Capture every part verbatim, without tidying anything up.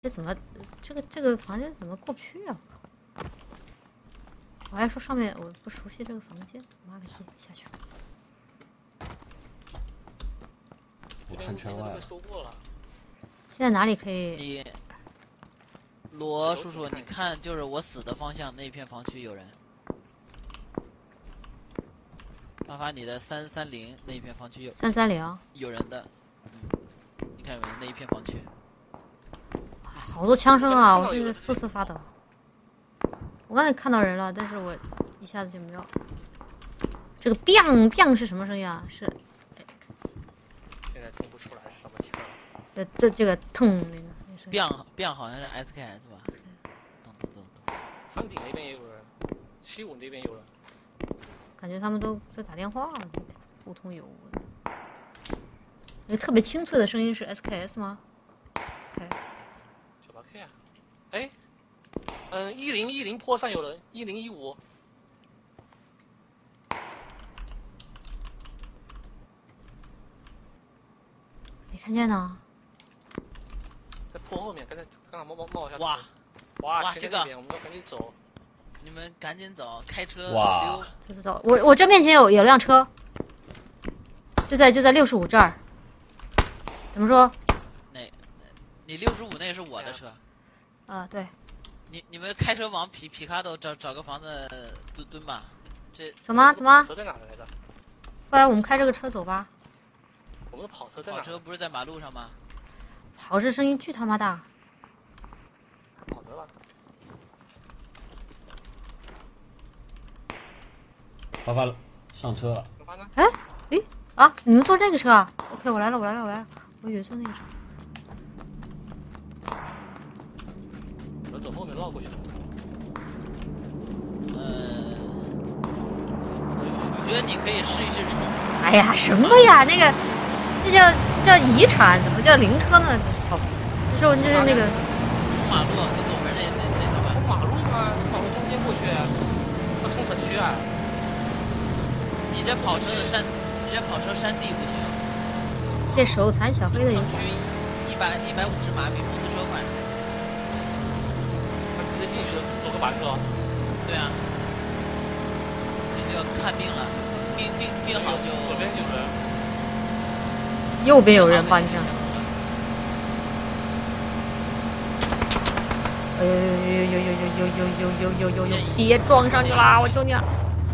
这怎么这个这个房间怎么过不去啊？我靠！我还说上面我不熟悉这个房间，妈个鸡，下去。 我看圈外了。 现在哪里可以？ 你罗叔叔，你看，就是我死的方向那片房区有人。发发你的三三零那一片房区有。 三三零。 有人的。嗯，你看有没有那一片房区？ 好多枪声啊！我现在瑟瑟发抖。我刚才看到人了，但是我一下子就没有。这个 biang biang 是什么声音啊？是。 现在听不出来是什么枪。 这这这个痛那个。 biang biang 好像是 S K S 吧？咚咚咚咚。 山顶那边也有人，七五那边有人。 感觉他们都在打电话，互通有无的。那个特别清脆的声音是 S K S 吗 ？OK。 哎，嗯，一零一零坡上有人，一零一五， 没看见呢， 在坡后面，刚才刚刚冒冒冒下去。 哇哇哇，这个我们要赶紧走， 你们赶紧走，开车哇溜。 走走走，我我这面前有有辆车，就在就在六十五这儿，怎么说？ 那，你六十五那是我的车。 啊，对， 你你们开车往皮皮卡都找找个房子蹲蹲吧，这走吗？走吗？ 车在哪来着？ 不然我们开这个车走吧。 我们的跑车在哪？ 跑车不是在马路上吗？ 跑车声音巨他妈大。 跑车吧。 发发上车了。 哎哎啊！你们坐这个车啊 ？OK， 我来了，我来了，我来了，我以为坐那个车。 我走后面绕过去。 呃，我觉得你可以试一试冲。 哎呀，什么呀？那个，这叫叫遗产，怎么叫灵车呢？这是靠谱。这是这是那个冲马路，就左边那那那条马路。马路吗？马路中间过去，要冲城区啊！ 你这跑车的山，你这跑车山地不行。 这手残小黑的游戏。 区一百一百五十码比摩托车快。 直接进去做个板车。 对啊，这就要看病了，病病病好就。 左边有人。 右边有人吧？你想。哎呦呦呦呦呦呦呦呦呦呦呦呦！别撞上去啦！我求你了。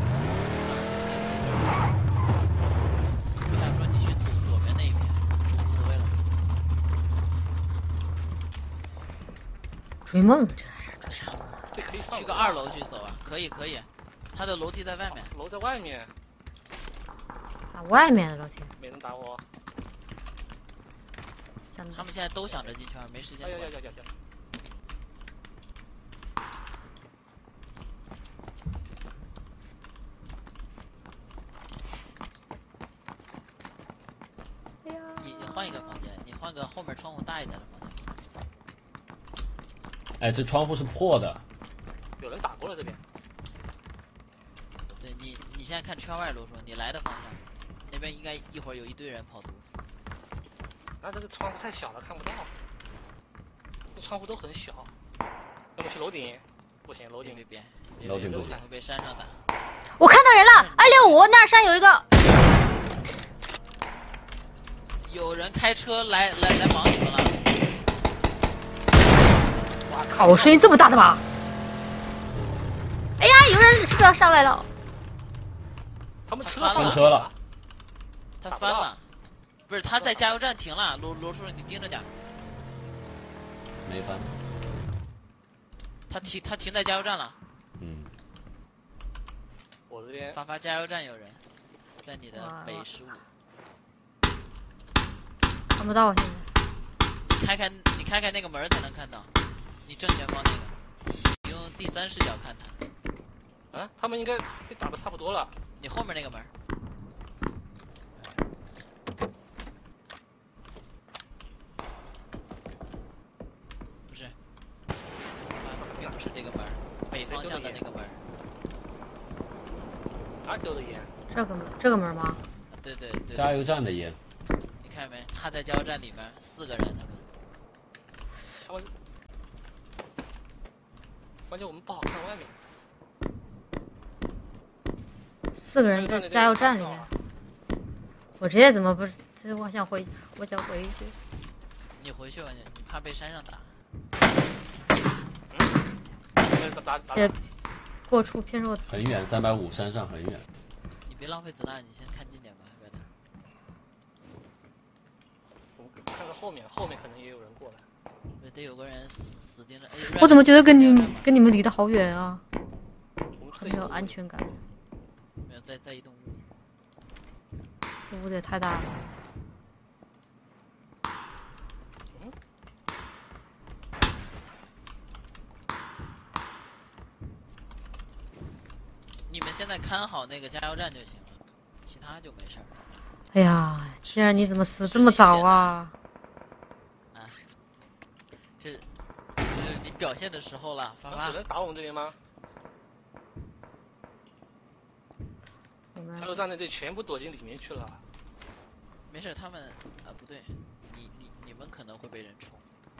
他说你去左左边那一边，无所谓了。 追梦这。 去个二楼去走啊，可以可以，他的楼梯在外面。 楼在外面。 啊，外面的楼梯。 没人打我。 他们现在都想着进圈，没时间。 哎呀呀呀呀呀！ 哎呀！ 你你换一个房间，你换个后面窗户大一点的房间。 哎，这窗户是破的。 有人打过了这边。 对你，你现在看圈外路说，你来的方向，那边应该一会儿有一堆人跑图。 那这个窗户太小了，看不到。这窗户都很小。要不去楼顶？不行，楼顶别别别， 楼顶楼顶会被山上打。 我看到人了，二六五那山有一个。 有人开车来来来往你们了。 哇靠！声音这么大的吗？ 哎呀，有人是不是要上来了？ 他们车翻车了， 他翻了，不是他在加油站停了。罗罗叔叔，你盯着点。 没翻。 他停他停在加油站了。 嗯。 我这边。 发发加油站有人，在你的北十五。 看不到现在。 你开开你开开那个门才能看到，你正前方那个，你用第三视角看他。 啊，他们应该被打的差不多了。 你后面那个门。不是，并不是这个门，北方向的那个门。 哪丢的烟？ 这个门，这个门吗？ 对对对。 加油站的烟。 你看没？他在加油站里面，四个人他们。 他们关键我们不好看外面。 四个人在加油站里面。我直接怎么不是？我想回，我想回去。 你回去吧，你你怕被山上打。 嗯，打打。 现在过处偏弱。 很远，三百五，山上很远。 你别浪费子弹，你先看近点吧，哥的。 我们看到后面，后面可能也有人过来。 对，得有个人死死盯着。 我怎么觉得跟你跟你们离得好远啊？很没有安全感。 没有，在在移动屋里。 这屋子也太大了。 嗯。 你们现在看好那个加油站就行了，其他就没事儿。 哎呀，既然你怎么死这么早啊？ 啊，这这是你表现的时候了，发发。 有人打我们这边吗？加油站那队全部躲进里面去了。 没事，他们啊不对，你你你们可能会被人冲。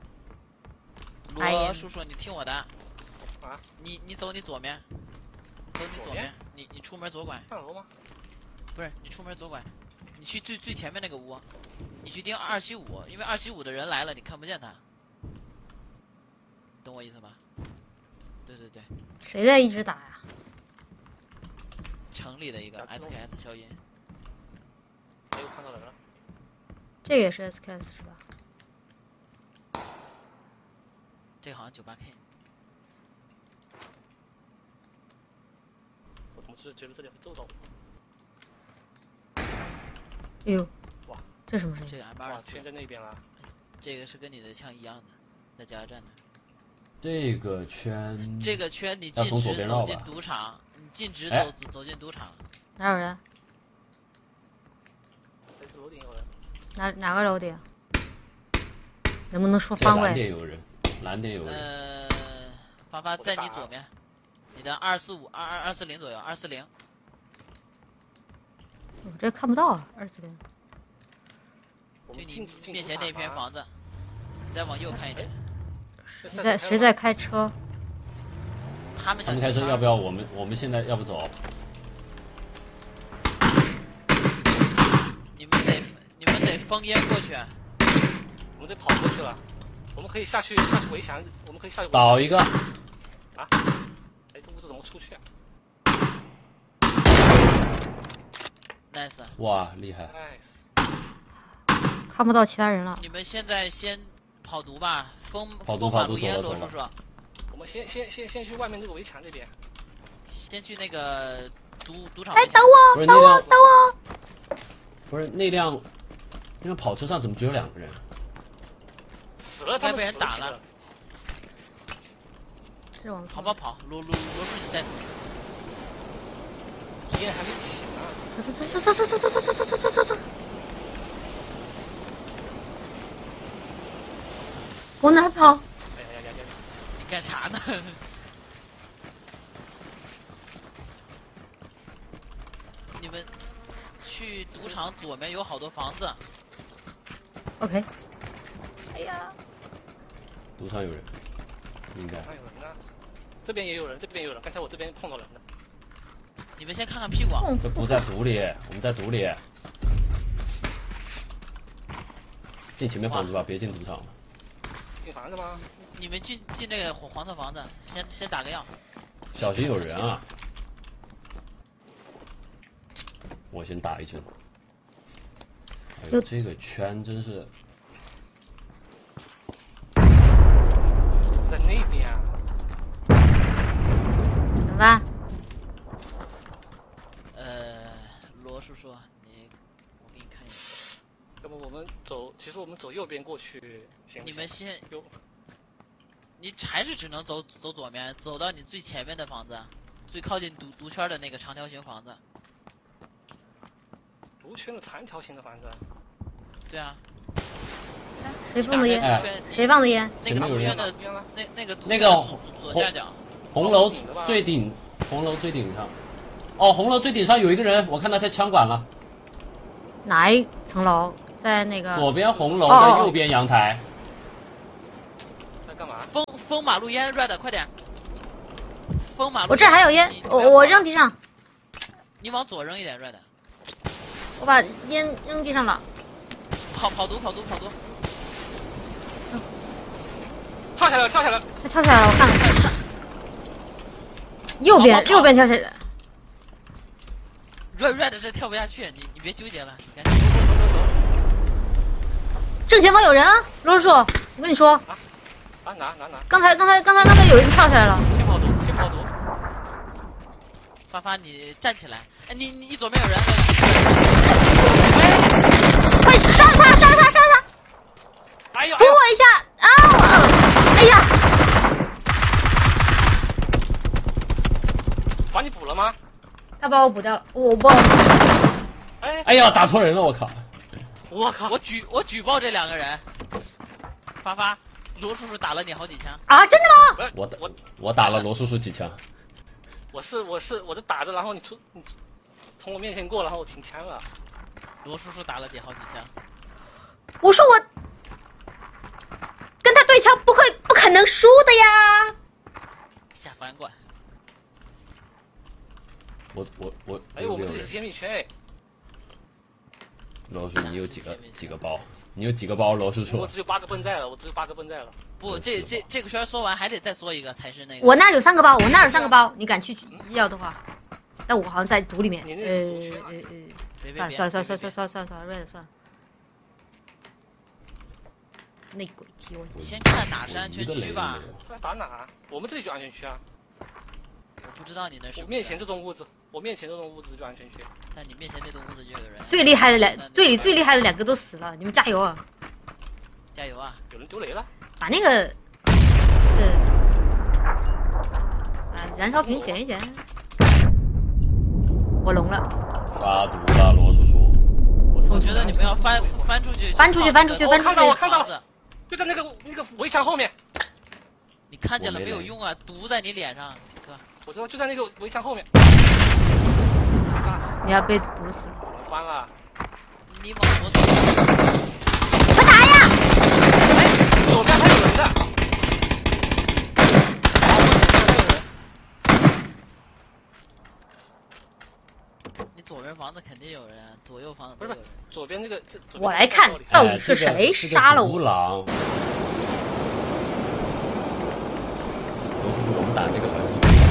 罗叔叔，你听我的。 啊？ 你你走你左面，走你左面，你你出门左拐。 上楼吗？ 不是，你出门左拐，你去最最前面那个屋，你去盯二七五，因为二七五的人来了，你看不见他。懂我意思吧？对对对。 谁在一直打呀？ 城里的一个 S K S 消音， 没有看到人了。 这个也是 S K S 是吧？ 这个好像九八 K。 我怎么是觉得这里会揍到我？ 哎呦， 哇， 这什么声音？ 这个 M 二四圈在那边了。 这个是跟你的枪一样的，在加油站的。 这个圈， 这个圈你径直走进赌场。你径直走、哎、走进赌场， 哪有人？ 楼顶有人。 哪哪个楼顶？能不能说方位？ 蓝点有人，蓝点有人。 呃，发发在你左面，你的二四五二二二四零左右，二四零。 我这看不到啊，二四零。 就你面前那片房子，你再往右看一点。 谁在谁在开车？ 他们他们开车，要不要我们？我们现在要不走？ 你们得，你们得封烟过去。 我们得跑过去了。我们可以下去，下去围墙。我们可以下去。 倒一个。 啊！哎，这屋子怎么出去啊 ？Nice。 哇，厉害 ！Nice。 看不到其他人了。 你们现在先跑毒吧，封封马路烟，罗叔叔。 我们先先先先去外面那个围墙这边， 先去那个赌赌场。 哎，等我，等我，等我！ 不是那辆那辆跑车上怎么只有两个人？ 死了， 该被人打了。 是往跑跑跑，罗罗罗叔在。 烟还没起呢。 走走走走走走走走走走走走走。往哪儿跑？ 干啥呢？你们去赌场左面有好多房子。 OK。哎呀， 赌场有人，应该。 有人呢，这边也有人，这边也有人。刚才我这边碰到人了。 你们先看看屁股。 这不在赌里，我们在赌里。进前面房子吧，别进赌场了。 进房子吗？ 你们进进那个黄色房子，先先打个药。 小心有人啊！我先打一针。哎呦，这个圈真是。 在那边啊。 怎么办？ 呃，罗叔叔，你，我给你看一下。 要不我们走，其实我们走右边过去行。 你们先右。 你还是只能走走左面，走到你最前面的房子，最靠近毒毒圈的那个长条形房子。 毒圈的长条形的房子。 对啊。 谁放的烟？ 哎、 谁放的烟？ 那个毒圈的那那个那个左下角， 红楼最顶，红楼最顶上。哦，红楼最顶上有一个人，我看他在枪管了。 哪一层楼？在那个左边红楼的右边阳台。 在干嘛？ 封封马路烟 ，Red， 快点！ 封马路。 我这儿还有烟你， 我我扔地上， 你往左扔一点 ，Red。 我把烟扔地上了。 跑跑毒跑毒跑毒。 跳下来了，跳下来了。 他跳下来了，我看了。右边右边跳下来。 Red Red 这跳不下去，你你别纠结了，你赶紧。 正前方有人啊，罗叔，我跟你说， 啊哪哪哪？ 刚才刚才刚才那个有人跳下来了。 先跑毒，先跑毒。 发发，你站起来！哎，你你你左边有人， 快杀他杀他杀他！ 哎呦， 扶我一下啊！我哎呀， 把你补了吗？ 他把我补掉了，我不。 哎哎呀，打错人了，我靠！ 我靠！ 我举我举报这两个人。发发，罗叔叔打了你好几枪。 啊，真的吗？ 我我我打了罗叔叔几枪。 我是我是我就打着，然后你出你从我面前过，然后我停枪了。 罗叔叔打了你好几枪。 我说我跟他对枪不会不可能输的呀。 下翻过。 我我我， 哎，我们这里是揭秘圈哎。 罗叔，你有几个几个包？你有几个包？罗叔叔， 我只有八个笨在了，我只有八个笨在了。 不，这这这个圈说完还得再说一个才是那个。 我那儿有三个包，我那儿有三个包，你敢去要的话，但我好像在毒里面。 你那呃是主圈呃呃， 别别算了算了算了算了算了算了算了算了 ，red 算了。内鬼踢我！ 你先看哪是安全区吧。 他打哪？我们这里就安全区啊。 我不知道你那是。 我面前这栋屋子，我面前这栋屋子就安全区。 但你面前那栋屋子就有人。 最厉害的两，队里最厉害的两个都死了，你们加油啊！ 加油啊！ 有人丢雷了。 把那个是啊，燃烧瓶捡一捡。我聋了。 刷毒了，罗叔叔。 我觉得你们要翻翻出去， 翻出去，翻出去，翻出去！ 我看到，我看到了，就在那个那个围墙后面。 你看见了没有用啊？毒在你脸上，哥。 我知道，就在那个围墙后面。 你要被毒死了。 怎么翻啊？ 你往左走。 快打呀！ 哎，左边还有人的。 你左边房子肯定有人，左右房子都有人。 左边那个， 我来看到底是谁杀了我。 狼。罗叔叔，我们打那个好像是独狼。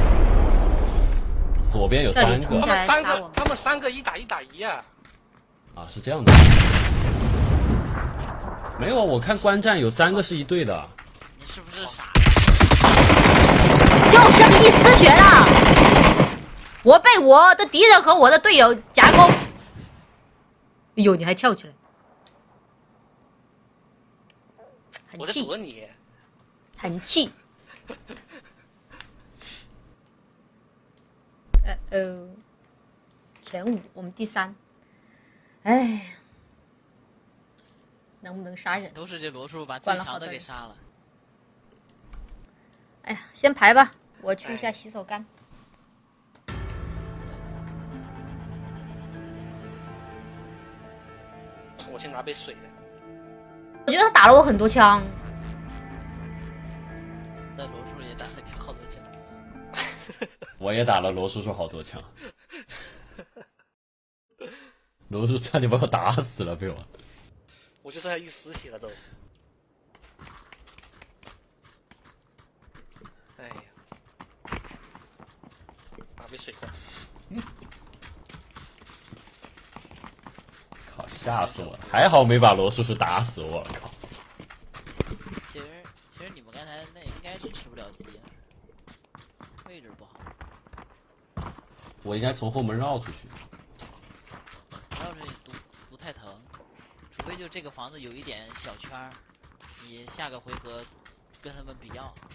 左边有三个。 他们三个，他们三个一打一打一啊。 啊，是这样的。没有，我看观战有三个是一队的。 你是不是傻？ 就剩一丝血了。我被我的敌人和我的队友夹攻。哎呦，你还跳起来， 我在躲你， 很气。呃呃，前五，我们第三。哎，能不能杀人？ 都是这罗叔把最强的给杀了。 哎呀，先排吧，我去一下洗手间。 我去拿杯水的。 我觉得他打了我很多枪。 但罗叔也打了你好多枪。 我也打了罗叔叔好多枪。罗叔差点把我打死了，被我。 我就剩下一丝血了都。哎呀，拿杯水的。 靠，吓死我了！还好没把罗叔叔打死我，靠！ 其实，其实你们刚才那应该是吃不了鸡，位置不好。 我应该从后门绕出去。 绕出去毒不太疼，除非就这个房子有一点小圈儿，你下个回合跟他们比较。